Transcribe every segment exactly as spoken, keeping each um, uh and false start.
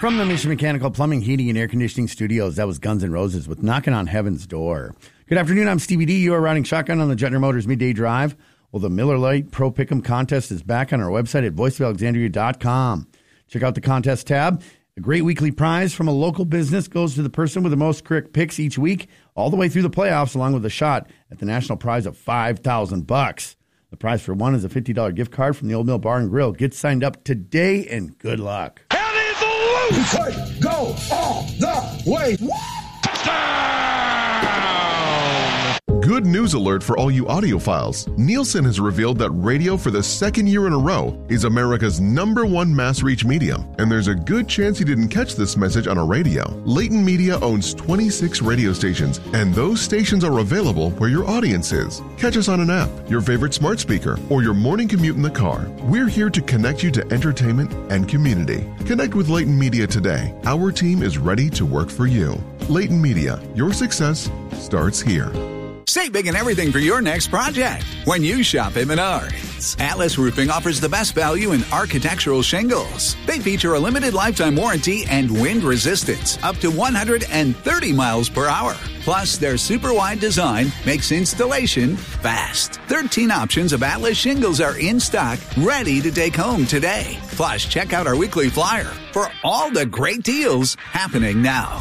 From the Mission Mechanical Plumbing, Heating, and Air Conditioning Studios, that was Guns N' Roses with Knocking on Heaven's Door. Good afternoon, I'm Stevie D. You are riding shotgun on the Juttner Motors Midday Drive. Well, the Miller Lite Pro Pick'em contest is back on our website at voice of alexandria dot com. Check out the contest tab. A great weekly prize from a local business goes to the person with the most correct picks each week, all the way through the playoffs, along with a shot at the national prize of five thousand bucks. The prize for one is a fifty dollars gift card from the Old Mill Bar and Grill. Get signed up today, and good luck. We could go all the way. Good news alert for all you audiophiles. Nielsen has revealed that radio for the second year in a row is America's number one mass reach medium. And there's a good chance you didn't catch this message on a radio. Leighton Media owns twenty-six radio stations, and those stations are available where your audience is. Catch us on an app, your favorite smart speaker, or your morning commute in the car. We're here to connect you to entertainment and community. Connect with Leighton Media today. Our team is ready to work for you. Leighton Media, your success starts here. Save big and everything for your next project when you shop at Menards. Atlas Roofing offers the best value in architectural shingles. They feature a limited lifetime warranty and wind resistance up to one hundred thirty miles per hour. Plus, their super wide design makes installation fast. thirteen options of Atlas shingles are in stock, ready to take home today. Plus, check out our weekly flyer for all the great deals happening now.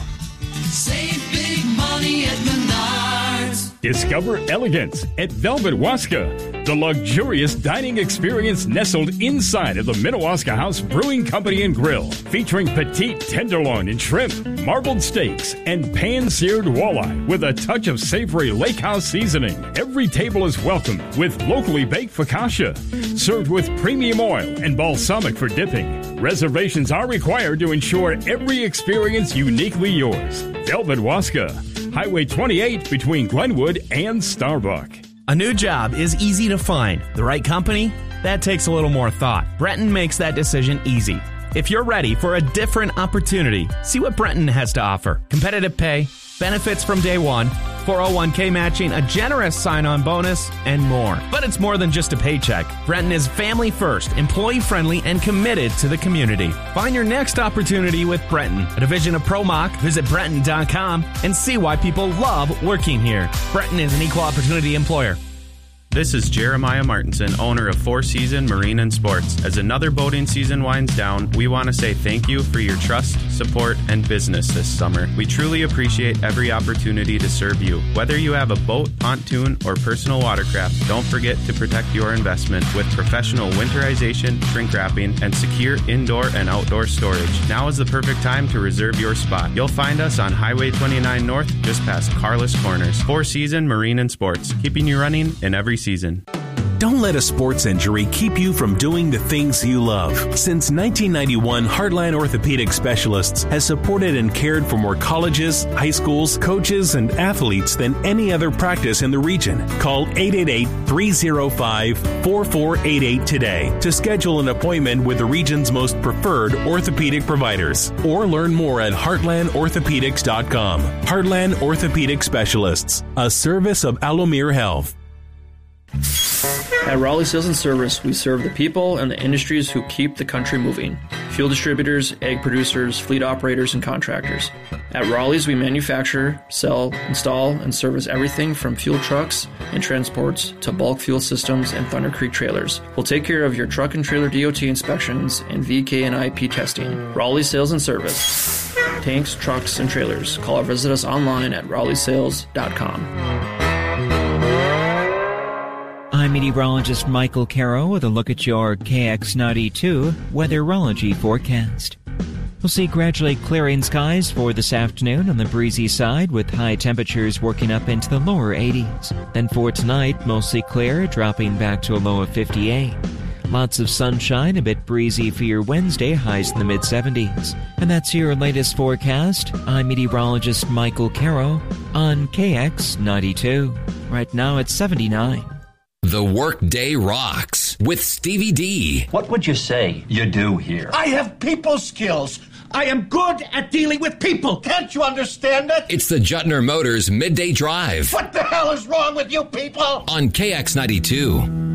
Save big money at Menards. Discover elegance at Velvet Waska, the luxurious dining experience nestled inside of the Minnewaska House Brewing Company and Grill, featuring petite tenderloin and shrimp, marbled steaks, and pan-seared walleye with a touch of savory lake house seasoning. Every table is welcome with locally baked focaccia, served with premium oil and balsamic for dipping. Reservations are required to ensure every experience uniquely yours. Velvet Waska, Highway twenty-eight between Glenwood and Starbuck. A new job is easy to find. The right company? That takes a little more thought. Brenton makes that decision easy. If you're ready for a different opportunity, see what Brenton has to offer. Competitive pay, benefits from day one, four oh one k matching, a generous sign-on bonus, and more. But it's more than just a paycheck. Brenton is family first, employee-friendly, and committed to the community. Find your next opportunity with Brenton, a division of ProMach. Visit Brenton dot com and see why people love working here. Brenton is an equal opportunity employer. This is Jeremiah Martinson, owner of Four Season Marine and Sports. As another boating season winds down, we want to say thank you for your trust, support, and business this summer. We truly appreciate every opportunity to serve you. Whether you have a boat, pontoon, or personal watercraft, don't forget to protect your investment with professional winterization, shrink wrapping, and secure indoor and outdoor storage. Now is the perfect time to reserve your spot. You'll find us on Highway twenty-nine North, just past Carlos Corners. Four Season Marine and Sports, keeping you running in every season. Don't let a sports injury keep you from doing the things you love. Since nineteen ninety-one, Heartland Orthopedic Specialists has supported and cared for more colleges, high schools, coaches, and athletes than any other practice in the region. Call eight eight eight, three oh five, four four eight eight today to schedule an appointment with the region's most preferred orthopedic providers. Or learn more at heartland orthopedics dot com. Heartland Orthopedic Specialists, a service of Alomere Health. At Raleigh Sales and Service, we serve the people and the industries who keep the country moving. Fuel distributors, egg producers, fleet operators, and contractors. At Raleigh's, we manufacture, sell, install, and service everything from fuel trucks and transports to bulk fuel systems and Thunder Creek trailers. We'll take care of your truck and trailer D O T inspections and V K and I P testing. Raleigh Sales and Service. Tanks, trucks, and trailers. Call or visit us online at raleigh sales dot com. I'm meteorologist Michael Caro with a look at your K X ninety-two weatherology forecast. We'll see gradually clearing skies for this afternoon on the breezy side with high temperatures working up into the lower eighties. Then for tonight, mostly clear, dropping back to a low of fifty-eight. Lots of sunshine, a bit breezy for your Wednesday, highs in the mid-seventies. And that's your latest forecast. I'm meteorologist Michael Caro on K X ninety-two. Right now it's seventy-nine. The Workday Rocks with Stevie D. What would you say you do here? I have people skills. I am good at dealing with people. Can't you understand it? It's the Juttner Motors Midday Drive. What the hell is wrong with you people? On K X ninety-two.